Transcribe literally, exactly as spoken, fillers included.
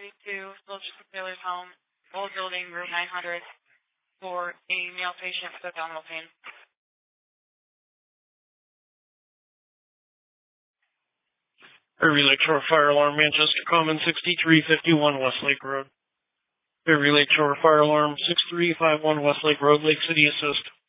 thirty-two, Soldier Taylor's home, old building, room nine hundred, for a male patient with abdominal pain. Fairview Lakeshore Fire Alarm, Manchester Common, sixty-three fifty-one Westlake Road. Fairview Lakeshore Fire Alarm, six three five one Westlake Road, Lake City Assist.